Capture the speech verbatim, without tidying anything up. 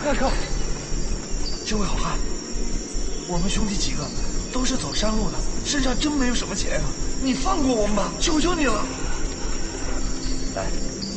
大哥，这位好汉，我们兄弟几个都是走山路的，身上真没有什么钱啊！你放过我们吧，求求你了！ 来，